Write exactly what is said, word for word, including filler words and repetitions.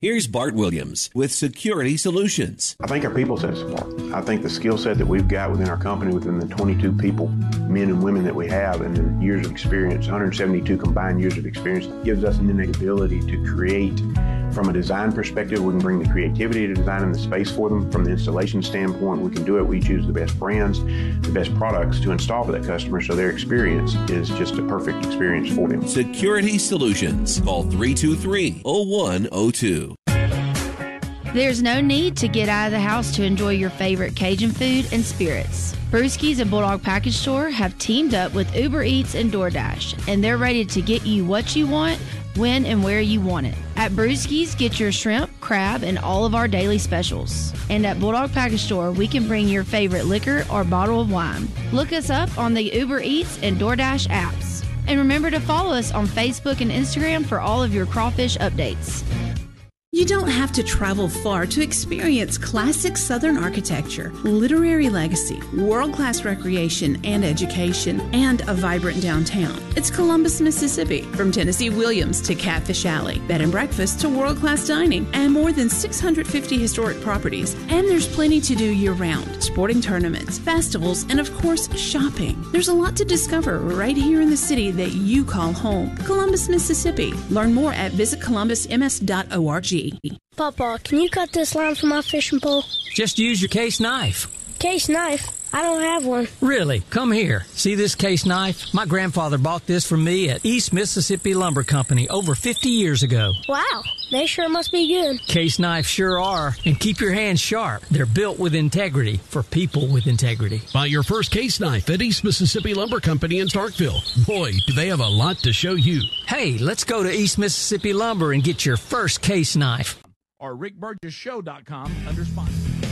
Here's Bart Williams with Security Solutions. I think our people set us apart. I think the skill set that we've got within our company, within the twenty-two people, men and women that we have, and the years of experience, one hundred seventy-two combined years of experience, gives us an innate ability to create. From a design perspective, we can bring the creativity to design in the space for them. From the installation standpoint, we can do it. We choose the best brands, the best products to install for that customer, so their experience is just a perfect experience for them. Security Solutions. Call three two three, oh one oh two. There's no need to get out of the house to enjoy your favorite Cajun food and spirits. Brewski's and Bulldog Package Store have teamed up with Uber Eats and DoorDash, and they're ready to get you what you want, when and where you want it. At Brewski's, get your shrimp, crab, and all of our daily specials. And at Bulldog Package Store, we can bring your favorite liquor or bottle of wine. Look us up on the Uber Eats and DoorDash apps. And remember to follow us on Facebook and Instagram for all of your crawfish updates. You don't have to travel far to experience classic Southern architecture, literary legacy, world-class recreation and education, and a vibrant downtown. It's Columbus, Mississippi. From Tennessee Williams to Catfish Alley, bed and breakfast to world-class dining, and more than six hundred fifty historic properties. And there's plenty to do year-round. Sporting tournaments, festivals, and of course, shopping. There's a lot to discover right here in the city that you call home. Columbus, Mississippi. Learn more at visit columbus m s dot org. Papa, can you cut this line from my fishing pole? Just use your case knife. Case knife? I don't have one. Really? Come here. See this case knife? My grandfather bought this from me at East Mississippi Lumber Company over fifty years ago. Wow, they sure must be good. Case knives sure are. And keep your hands sharp. They're built with integrity for people with integrity. Buy your first case knife at East Mississippi Lumber Company in Starkville. Boy, do they have a lot to show you. Hey, let's go to East Mississippi Lumber and get your first case knife. Or rick burgess show dot com under sponsor.